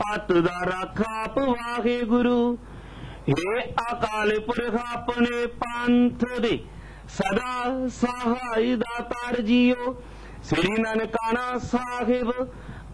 पत दा रखाप वाहे गुरु। हे अकाल पुरख अपने पंथ दे सदा सहाय दातार जियो। श्री ननकाना साहिब